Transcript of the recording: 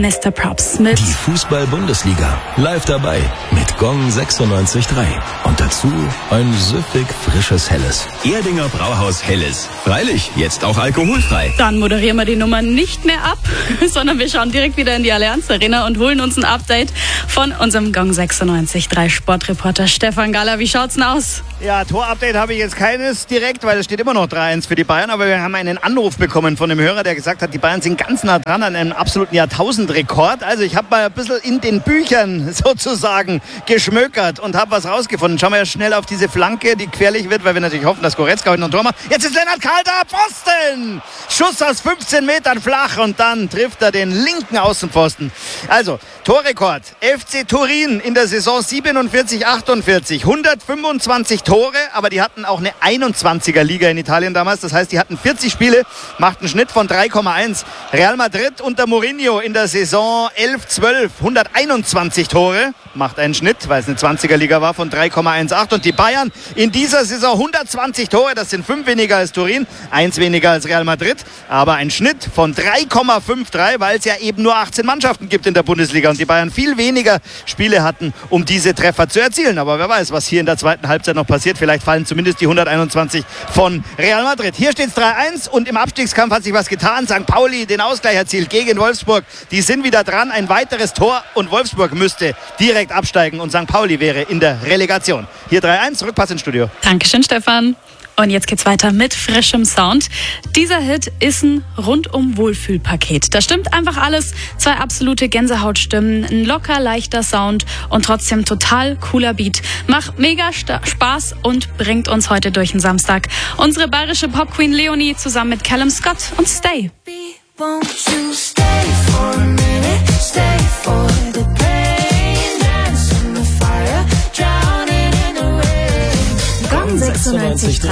Mr. Props mit Die Fußball-Bundesliga. Live dabei mit Gong 96.3. Und dazu ein süffig frisches Helles. Erdinger Brauhaus Helles. Freilich, jetzt auch alkoholfrei. Dann moderieren wir die Nummer nicht mehr ab, sondern wir schauen direkt wieder in die Allianz Arena und holen uns ein Update von unserem Gong 96.3 Sportreporter Stefan Galler. Wie schaut's denn aus? Ja, Torupdate habe ich jetzt keines direkt, weil es steht immer noch 3-1 für die Bayern. Aber wir haben einen Anruf bekommen von dem Hörer, der gesagt hat, die Bayern sind ganz nah dran an einem absoluten Jahrtausendrekord. Also ich habe mal ein bisschen in den Büchern sozusagen geschmökert und habe was rausgefunden. Schauen wir ja schnell auf diese Flanke, die gefährlich wird, weil wir natürlich hoffen, dass Goretzka heute noch ein Tor macht. Jetzt ist Lennart Kal da, Pfosten! Schuss aus 15 Metern flach und dann trifft er den linken Außenpfosten. Also, Torrekord. FC Turin in der Saison 47-48. 125 Tore, aber die hatten auch eine 21er Liga in Italien damals. Das heißt, die hatten 40 Spiele, macht einen Schnitt von 3,1. Real Madrid unter Mourinho in der Saison 11-12. 121 Tore, macht einen Schnitt, weil es eine 20er Liga war, von 3,18. Und die Bayern in dieser Saison 120 Tore, das sind 5 weniger als Turin, 1 weniger als Real Madrid, aber ein Schnitt von 3,53, weil es ja eben nur 18 Mannschaften gibt in der Bundesliga und die Bayern viel weniger Spiele hatten, um diese Treffer zu erzielen. Aber wer weiß, was hier in der zweiten Halbzeit noch passiert. Vielleicht fallen zumindest die 121 von Real Madrid. Hier steht es 3-1 und im Abstiegskampf hat sich was getan. St. Pauli den Ausgleich erzielt gegen Wolfsburg. Die sind wieder dran. Ein weiteres Tor und Wolfsburg müsste direkt absteigen und St. Pauli wäre in der Relegation. Hier 3-1, Rückpass ins Studio. Dankeschön, Stefan. Und jetzt geht's weiter mit frischem Sound. Dieser Hit ist ein Rundum-Wohlfühl-Paket. Da stimmt einfach alles. 2 absolute Gänsehautstimmen, ein locker leichter Sound und trotzdem total cooler Beat. Macht mega Spaß und bringt uns heute durch den Samstag. Unsere bayerische Popqueen Leonie zusammen mit Callum Scott und Stay. Won't you stay for a minute, stay for the pain, dance in the fire, drowning in the rain. Gong 96.3